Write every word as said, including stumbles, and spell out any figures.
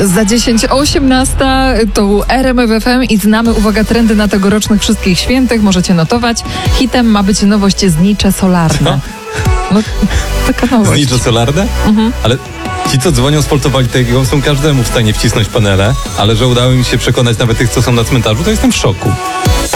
Za dziesięć o osiemnasta to R M F F M i znamy, uwaga, trendy na tegorocznych wszystkich świętych. Możecie notować. Hitem ma być nowość znicze solarne. No, taka nowość. Znicze solarne? Mhm. Ale ci, co dzwonią z fotowoltaiką, są każdemu w stanie wcisnąć panele, ale że udało mi się przekonać nawet tych, co są na cmentarzu, to jestem w szoku.